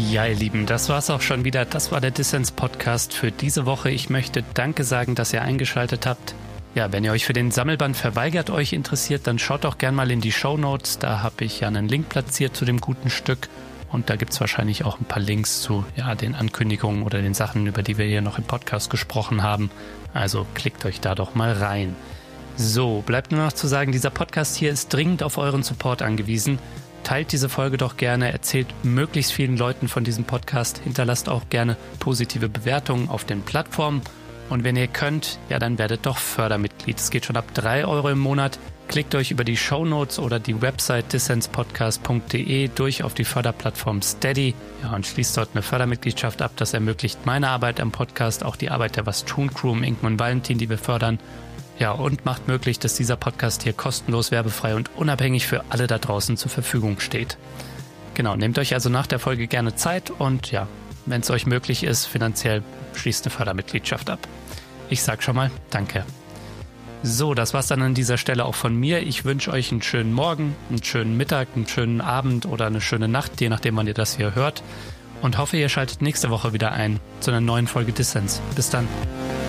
Ja, ihr Lieben, das war's auch schon wieder. Das war der Dissens-Podcast für diese Woche. Ich möchte Danke sagen, dass ihr eingeschaltet habt. Ja, wenn ihr euch für den Sammelband Verweigert euch interessiert, dann schaut doch gern mal in die Shownotes. Da habe ich ja einen Link platziert zu dem guten Stück. Und da gibt's wahrscheinlich auch ein paar Links zu den Ankündigungen oder den Sachen, über die wir hier noch im Podcast gesprochen haben. Also klickt euch da doch mal rein. So, bleibt nur noch zu sagen, dieser Podcast hier ist dringend auf euren Support angewiesen. Teilt diese Folge doch gerne, erzählt möglichst vielen Leuten von diesem Podcast, hinterlasst auch gerne positive Bewertungen auf den Plattformen und wenn ihr könnt, dann werdet doch Fördermitglied. Es geht schon ab 3 Euro im Monat. Klickt euch über die Shownotes oder die Website dissenspodcast.de durch auf die Förderplattform Steady und schließt dort eine Fördermitgliedschaft ab. Das ermöglicht meine Arbeit am Podcast, auch die Arbeit der Was tun Crew um Inken und Valentin, die wir fördern. Ja, und macht möglich, dass dieser Podcast hier kostenlos, werbefrei und unabhängig für alle da draußen zur Verfügung steht. Genau, nehmt euch also nach der Folge gerne Zeit und wenn es euch möglich ist, finanziell schließt eine Fördermitgliedschaft ab. Ich sag schon mal Danke. So, das war's dann an dieser Stelle auch von mir. Ich wünsche euch einen schönen Morgen, einen schönen Mittag, einen schönen Abend oder eine schöne Nacht, je nachdem, wann ihr das hier hört. Und hoffe, ihr schaltet nächste Woche wieder ein zu einer neuen Folge Dissens. Bis dann.